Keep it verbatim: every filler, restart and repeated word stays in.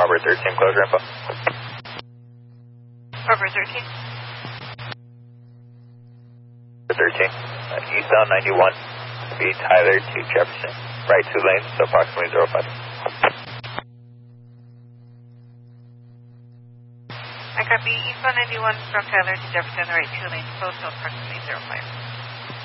Robert thirteen, closure info. Robert thirteen. thirteen, uh, eastbound ninety-one, be Tyler to Jefferson, right two lanes, so approximately zero five. I copy eastbound ninety-one from Tyler to Jefferson, right two lanes, close to approximately zero five.